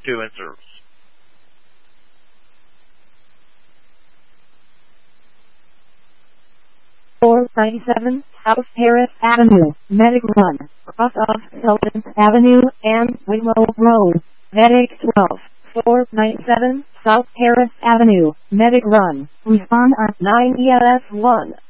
2 in service. .497 South Harris Avenue, Medic Run, cross off Sullivan Avenue and Willow Road, Medic 12. 497 South Harris Avenue, Medic Run, respond on 9 ELS 1.